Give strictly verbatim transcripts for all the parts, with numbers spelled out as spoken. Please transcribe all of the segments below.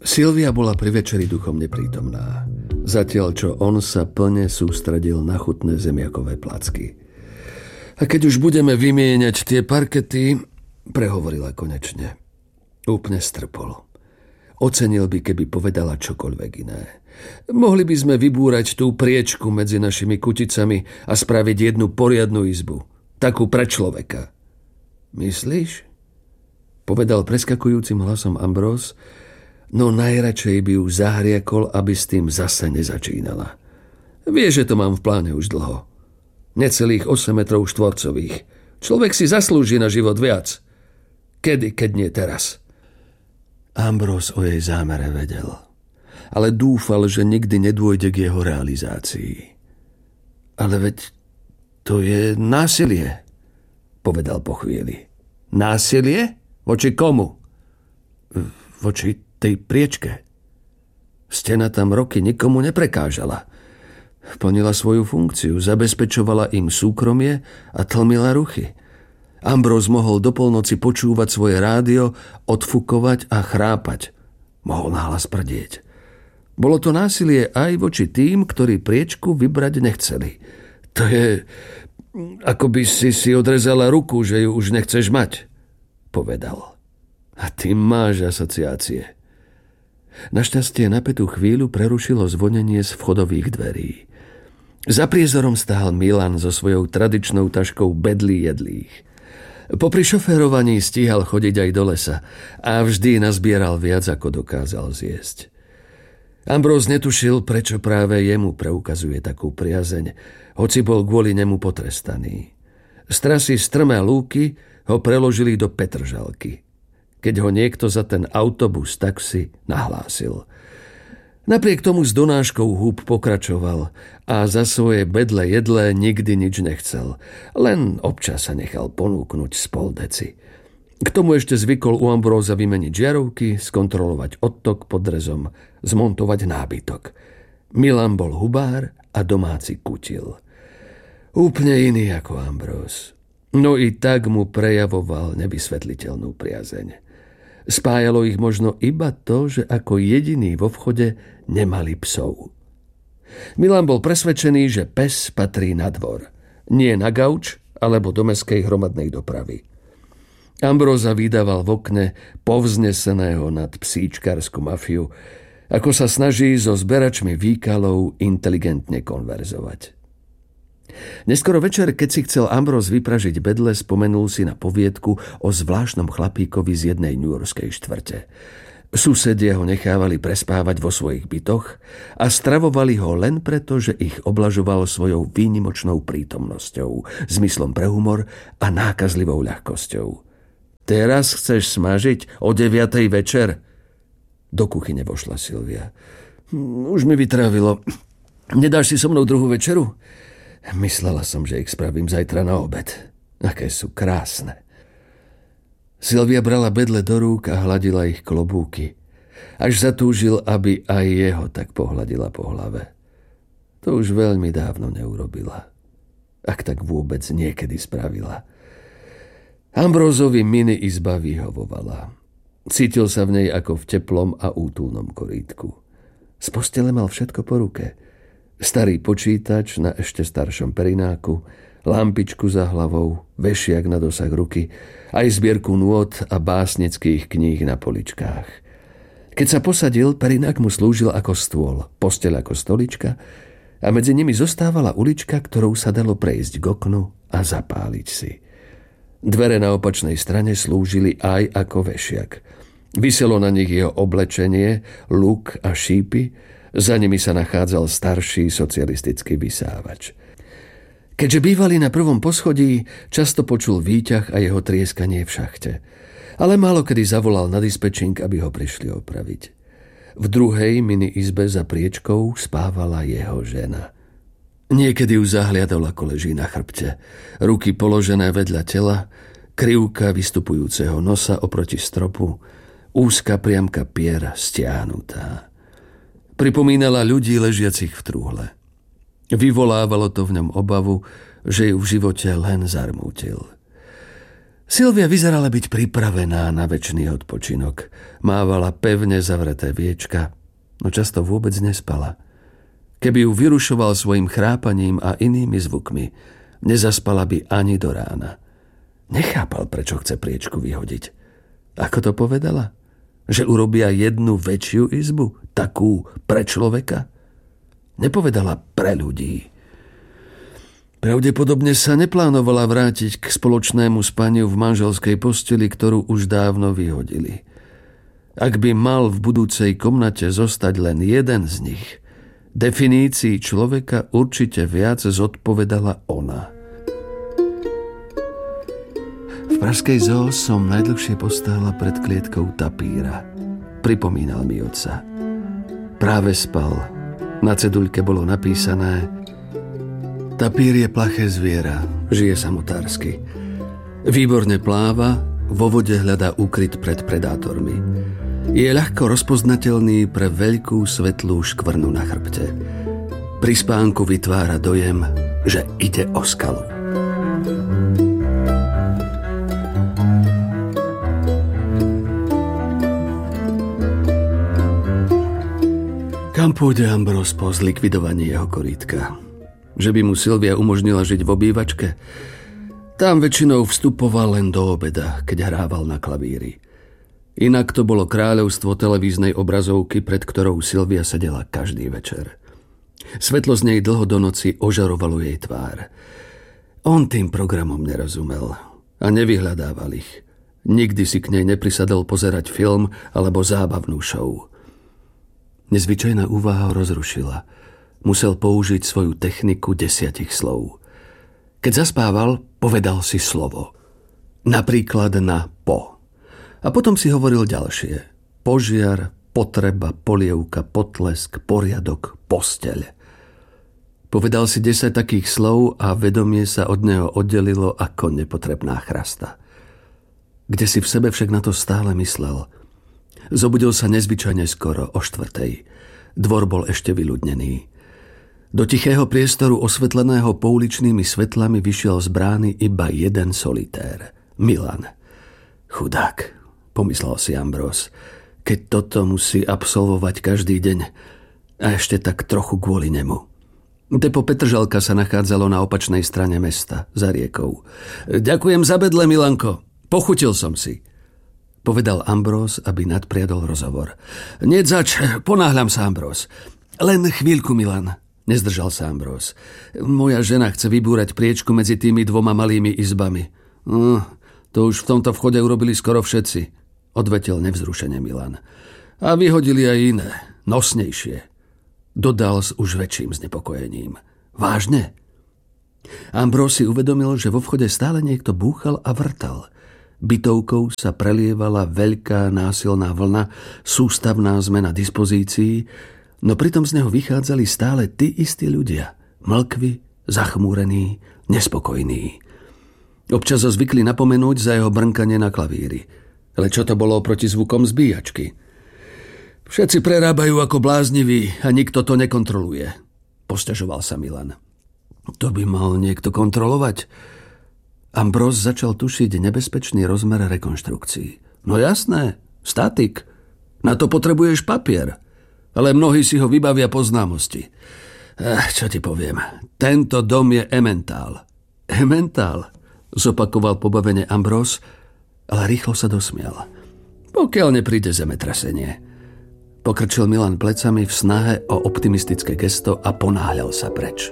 Silvia bola pri večeri duchom neprítomná, zatiaľ čo on sa plne sústredil na chutné zemiakové placky. A keď už budeme vymieňať tie parkety, prehovorila konečne. Úplne strpol. Ocenil by, keby povedala čokoľvek iné. Mohli by sme vybúrať tú priečku medzi našimi kuticami a spraviť jednu poriadnu izbu. Takú pre človeka. Myslíš? Povedal preskakujúcim hlasom Ambrós, no najradšej by ju zahriekol, aby s tým zase nezačínala. Vieš, že to mám v pláne už dlho. Necelých osem metrov štvorcových. Človek si zaslúži na život viac. Kedy, keď nie teraz? Ambrós o jej zámere vedel, ale dúfal, že nikdy nedôjde k jeho realizácii. Ale veď to je násilie, povedal po chvíli. Násilie? Voči komu? Voči tej priečke. Stena tam roky nikomu neprekážala. Plnila svoju funkciu, zabezpečovala im súkromie a tlmila ruchy. Ambrós mohol do polnoci počúvať svoje rádio, odfukovať a chrápať. Mohol nahlas prdieť. Bolo to násilie aj voči tým, ktorí priečku vybrať nechceli. To je, ako by si si odrezala ruku, že ju už nechceš mať, povedal. A ty máš asociácie. Našťastie napätú chvíľu prerušilo zvonenie z vchodových dverí. Za priezorom stál Milan so svojou tradičnou taškou bedlí jedlých. Popri šoférovaní stíhal chodiť aj do lesa a vždy nazbieral viac, ako dokázal zjesť. Ambrós netušil, prečo práve jemu preukazuje takú priazeň, hoci bol kvôli nemu potrestaný. Z trasy strmé lúky ho preložili do Petržalky, keď ho niekto za ten autobus taxi nahlásil. Napriek tomu s donáškou húb pokračoval a za svoje bedle jedle nikdy nič nechcel, len občas sa nechal ponúknuť z pol deci. K tomu ešte zvykol u Ambróza vymeniť žiarovky, skontrolovať odtok pod drezom, zmontovať nábytok. Milan bol hubár a domáci kutil. Úplne iný ako Ambróz. No i tak mu prejavoval nevysvetliteľnú priazeň. Spájalo ich možno iba to, že ako jediný vo vchode nemali psov. Milan bol presvedčený, že pes patrí na dvor. Nie na gauč alebo do mestskej hromadnej dopravy. Ambróza vydával v okne povzneseného nad psíčkarskú mafiu, ako sa snaží so zberačmi výkalov inteligentne konverzovať. Neskoro večer, keď si chcel Ambróz vypražiť bedle, spomenul si na poviedku o zvláštnom chlapíkovi z jednej newyorskej štvrte. Susedia ho nechávali prespávať vo svojich bytoch a stravovali ho len preto, že ich oblažoval svojou výnimočnou prítomnosťou, zmyslom pre humor a nákazlivou ľahkosťou. Teraz chceš smažiť o deviatej večer? Do kuchyne vošla Silvia. Už mi vytrávilo. Nedáš si so mnou druhú večeru? Myslela som, že ich spravím zajtra na obed. Aké sú krásne. Silvia brala bedle do rúk a hladila ich klobúky. Až zatúžil, aby aj jeho tak pohľadila po hlave. To už veľmi dávno neurobila. Ak tak vôbec niekedy spravila. Ambrózovi mini izba vyhovovala. Cítil sa v nej ako v teplom a útulnom korítku. Z postele mal všetko po ruke. Starý počítač na ešte staršom perináku, lampičku za hlavou, vešiak na dosah ruky, aj zbierku nôt a básnických kníh na poličkách. Keď sa posadil, perinák mu slúžil ako stôl, posteľ ako stolička a medzi nimi zostávala ulička, ktorou sa dalo prejsť k oknu a zapáliť si. Dvere na opačnej strane slúžili aj ako vešiak. Viselo na nich jeho oblečenie, luk a šípy, za nimi sa nachádzal starší socialistický vysávač. Keďže bývali na prvom poschodí, často počul výťah a jeho trieskanie v šachte. Ale málokedy zavolal na dispečing, aby ho prišli opraviť. V druhej mini izbe za priečkou spávala jeho žena. Niekedy ju zahliadol, ako leží na chrbte. Ruky položené vedľa tela, krivka vystupujúceho nosa oproti stropu, úzka priamka piera stiahnutá. Pripomínala ľudí ležiacich v trúhle. Vyvolávalo to v ňom obavu, že ju v živote len zarmútil. Silvia vyzerala byť pripravená na večný odpočinok. Mávala pevne zavreté viečka, no často vôbec nespala. Keby ju vyrušoval svojim chrápaním a inými zvukmi, nezaspala by ani do rána. Nechápal, prečo chce priečku vyhodiť. Ako to povedala? Že urobia jednu väčšiu izbu? Takú pre človeka? Nepovedala pre ľudí. Pravdepodobne sa neplánovala vrátiť k spoločnému spaniu v manželskej posteli, ktorú už dávno vyhodili. Ak by mal v budúcej komnate zostať len jeden z nich, definícii človeka určite viac zodpovedala ona. V pražskej zoo som najdlhšie postála pred klietkou tapíra. Pripomínal mi otca. Práve spal. Na ceduľke bolo napísané: Tapír je plaché zviera, žije samotársky. Výborne pláva, vo vode hľadá úkryt pred predátormi. Je ľahko rozpoznateľný pre veľkú svetlú škvrnu na chrbte. Pri spánku vytvára dojem, že ide o skalu. Kam pôjde Ambros po zlikvidovaní jeho korítka? Že by mu Silvia umožnila žiť v obývačke? Tam väčšinou vstupoval len do obeda, keď hrával na klavíri. Inak to bolo kráľovstvo televíznej obrazovky, pred ktorou Silvia sedela každý večer. Svetlo z nej dlho do noci ožarovalo jej tvár. On tým programom nerozumel a nevyhľadával ich. Nikdy si k nej neprisadol pozerať film alebo zábavnú show. Nezvyčajná úvaha ho rozrušila. Musel použiť svoju techniku desiatich slov. Keď zaspával, povedal si slovo. Napríklad na po. A potom si hovoril ďalšie. Požiar, potreba, polievka, potlesk, poriadok, posteľ. Povedal si desať takých slov a vedomie sa od neho oddelilo ako nepotrebná chrasta. Kde si v sebe však na to stále myslel. Zobudil sa nezvyčajne skoro, o štvrtej. Dvor bol ešte vyľudnený. Do tichého priestoru osvetleného pouličnými svetlami vyšiel z brány iba jeden solitér. Milan. Chudák, pomyslel si Ambros, keď toto musí absolvovať každý deň. A ešte tak trochu kvôli nemu. Depo Petržalka sa nachádzalo na opačnej strane mesta, za riekou. Ďakujem za bedle, Milanko. Pochutil som si. Povedal Ambros, aby nadpriadol rozhovor. Nedzač, ponáhľam sa, Ambros. Len chvíľku, Milan. Nezdržal sa Ambros. Moja žena chce vybúrať priečku medzi tými dvoma malými izbami. No, to už v tomto vchode urobili skoro všetci, odvetil nevzrušene Milan. A vyhodili aj iné, nosnejšie. Dodal s už väčším znepokojením. Vážne? Ambros si uvedomil, že vo vchode stále niekto búchal a vrtal. Bytovkou sa prelievala veľká násilná vlna, sústavná zmena dispozícií, no pritom z neho vychádzali stále tí istí ľudia. Mlkví, zachmúrení, nespokojní. Občas ho zvykli napomenúť za jeho brnkanie na klavíri. Ale čo to bolo proti zvukom zbíjačky? Všetci prerábajú ako blázniví a nikto to nekontroluje, posťažoval sa Milan. To by mal niekto kontrolovať? Ambros začal tušiť nebezpečný rozmer rekonštrukcií. No jasné, statik. Na to potrebuješ papier. Ale mnohí si ho vybavia po známosti. Eh, čo ti poviem, tento dom je ementál. Ementál, zopakoval pobavene Ambros, ale rýchlo sa dosmial. Pokiaľ nepríde zemetrasenie. Pokrčil Milan plecami v snahe o optimistické gesto a ponáhľal sa preč.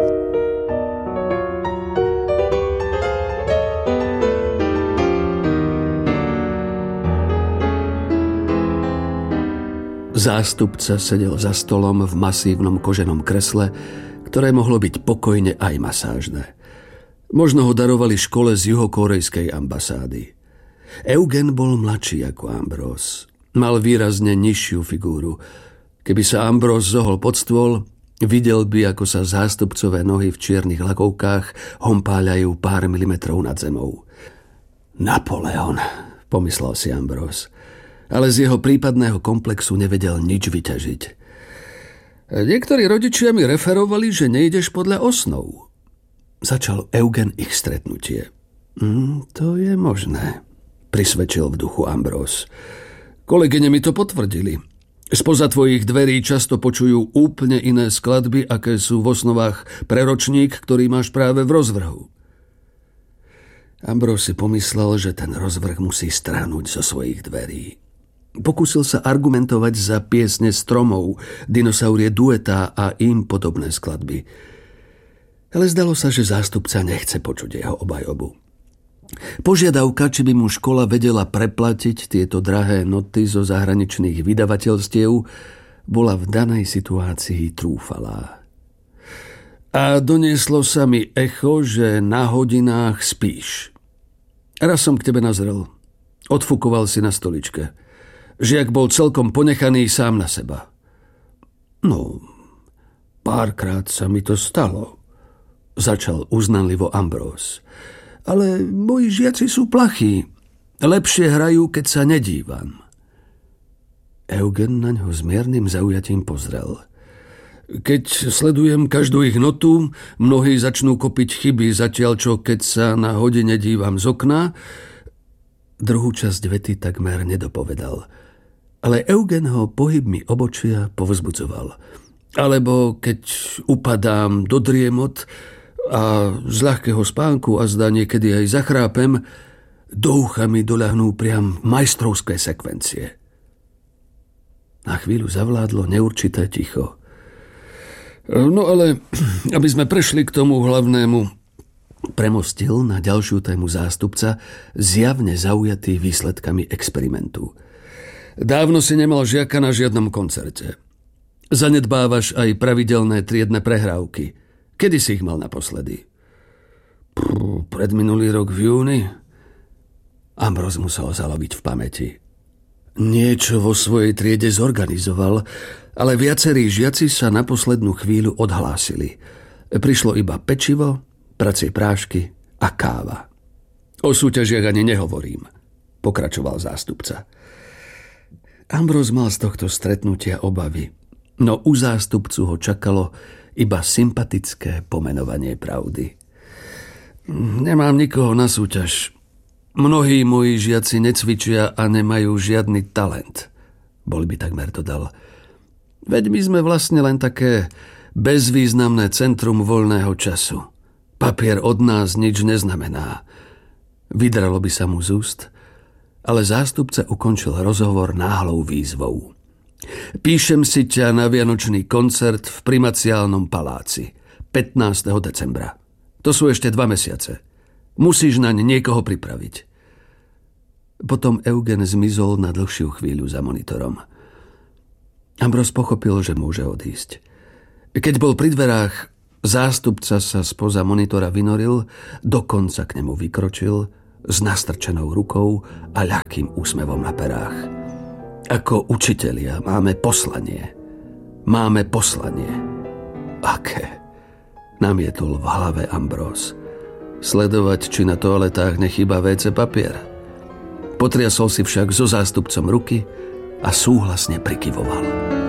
Zástupca sedel za stolom v masívnom koženom kresle, ktoré mohlo byť pokojne aj masážne. Možno ho darovali škole z juhokorejskej ambasády. Eugen bol mladší ako Ambros. Mal výrazne nižšiu figúru. Keby sa Ambros zohol pod stôl, videl by, ako sa zástupcové nohy v čiernych lakovkách hompáľajú pár milimetrov nad zemou. Napoleon, pomyslel si Ambros. Ale z jeho prípadného komplexu nevedel nič vyťažiť. Niektorí rodičia mi referovali, že nejdeš podľa osnov. Začal Eugen ich stretnutie. Mm, to je možné, prisvedčil v duchu Ambrose. Kolegyne mi to potvrdili. Spoza tvojich dverí často počujú úplne iné skladby, aké sú v osnovách pre ročník, ktorý máš práve v rozvrhu. Ambrose si pomyslel, že ten rozvrh musí strhnúť zo svojich dverí. Pokúsil sa argumentovať za piesne stromov, dinosaurie duetá a im podobné skladby. Ale zdalo sa, že zástupca nechce počuť jeho obhajobu. Požiadavka, či by mu škola vedela preplatiť tieto drahé noty zo zahraničných vydavateľstiev, bola v danej situácii trúfalá. A donieslo sa mi echo, že na hodinách spíš. Raz som k tebe nazrel. Odfukoval si na stoličke. Žiak bol celkom ponechaný sám na seba. No, párkrát sa mi to stalo, začal uznanlivo Ambrose. Ale moji žiaci sú plachí. Lepšie hrajú, keď sa nedívam. Eugen na ňo s miernym zaujatím pozrel. Keď sledujem každú ich notu, mnohí začnú kopiť chyby, zatiaľ čo keď sa na hodine dívam z okna. Druhú časť vety takmer nedopovedal. Ale Eugen ho pohybmi obočia povzbudzoval. Alebo keď upadám do driemot a z ľahkého spánku a zdá niekedy aj zachrápem, do ucha mi doľahnú priam majstrovské sekvencie. Na chvíľu zavládlo neurčité ticho. No ale, aby sme prešli k tomu hlavnému, premostil na ďalšiu tému zástupca, zjavne zaujatý výsledkami experimentu. Dávno si nemal žiaka na žiadnom koncerte. Zanedbávaš aj pravidelné triedne prehrávky. Kedy si ich mal naposledy? Prú, predminulý rok v júni? Ambrose musel zaloviť v pamäti. Niečo vo svojej triede zorganizoval, ale viacerí žiaci sa na poslednú chvíľu odhlásili. Prišlo iba pečivo, pracie prášky a káva. O súťažiach ani nehovorím, pokračoval zástupca. Ambrose mal z tohto stretnutia obavy, no u zástupcu ho čakalo iba sympatické pomenovanie pravdy. Nemám nikoho na súťaž. Mnohí moji žiaci necvičia a nemajú žiadny talent. Bol by takmer dodal. Veď my sme vlastne len také bezvýznamné centrum voľného času. Papier od nás nič neznamená. Vydralo by sa mu z úst, ale zástupca ukončil rozhovor náhlou výzvou. Píšem si ťa na vianočný koncert v Primaciálnom paláci pätnásteho decembra. To sú ešte dva mesiace. Musíš naň niekoho pripraviť. Potom Eugen zmizol na dlhšiu chvíľu za monitorom. Ambrose pochopil, že môže odísť. Keď bol pri dverách, zástupca sa spoza monitora vynoril, dokonca k nemu vykročil s nastrčenou rukou a ľahkým úsmevom na perách. Ako učitelia máme poslanie. Máme poslanie. Aké? Namietol v hlave Ambrose. Sledovať, či na toaletách nechýba vé cé papier. Potriasol si však so zástupcom ruky a súhlasne prikyvoval.